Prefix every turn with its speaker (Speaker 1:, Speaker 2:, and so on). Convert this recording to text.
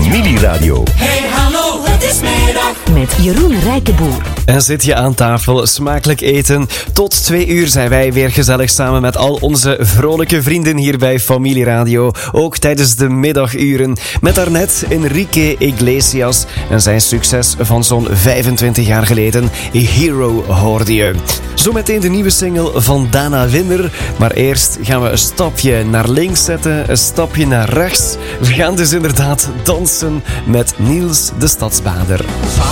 Speaker 1: Familieradio.
Speaker 2: Hey hallo, het is middag.
Speaker 3: Met Jeroen Rijkenboer.
Speaker 4: En zit je aan tafel, smakelijk eten. Tot 2 uur zijn wij weer gezellig samen met al onze vrolijke vrienden hier bij Familieradio. Ook tijdens de middaguren. Met daarnet Enrique Iglesias en zijn succes van zo'n 25 jaar geleden. Hero hoorde je. Zometeen de nieuwe single van Dana Winner. Maar eerst gaan we een stapje naar links zetten, een stapje naar rechts. We gaan dus inderdaad dansen met Niels de Stadsbader.